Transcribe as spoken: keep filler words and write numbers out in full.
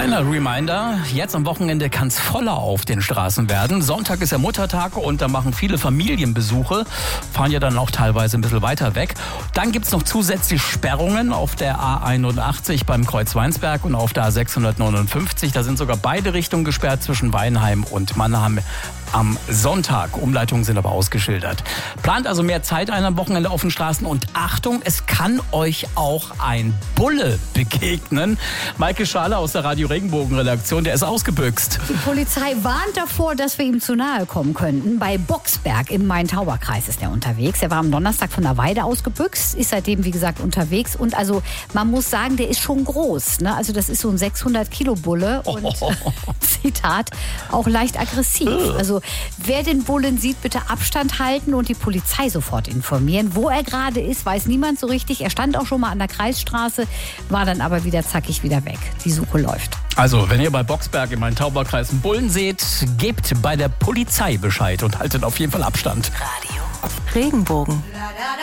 Kleiner Reminder, jetzt am Wochenende kann es voller auf den Straßen werden. Sonntag ist ja Muttertag und da machen viele Familienbesuche, fahren ja dann auch teilweise ein bisschen weiter weg. Dann gibt es noch zusätzlich Sperrungen auf der A einundachtzig beim Kreuz Weinsberg und auf der A sechshundertneunundfünfzig. Da sind sogar beide Richtungen gesperrt zwischen Weinheim und Mannheim am Sonntag. Umleitungen sind aber ausgeschildert. Plant also mehr Zeit ein am Wochenende auf den Straßen und Achtung, es kann euch auch ein Bulle begegnen. Maike Schaler aus der Radio Regenbogen Redaktion, der ist ausgebüxt. Die Polizei warnt davor, dass wir ihm zu nahe kommen könnten. Bei Boxberg im Main-Tauber-Kreis ist er unterwegs. Er war am Donnerstag von der Weide ausgebüxt, ist seitdem, wie gesagt, unterwegs. Und also, man muss sagen, der ist schon groß. Ne? Also das ist so ein sechshundert Kilo Bulle und, oh. Zitat, auch leicht aggressiv. Also wer den Bullen sieht, bitte Abstand halten und die Polizei sofort informieren. Wo er gerade ist, weiß niemand so richtig. Er stand auch schon mal an der Kreisstraße, war dann aber wieder zackig wieder weg. Die Suche läuft. Also, wenn ihr bei Boxberg im Main-Tauber-Kreis einen Bullen seht, gebt bei der Polizei Bescheid und haltet auf jeden Fall Abstand. Radio Regenbogen.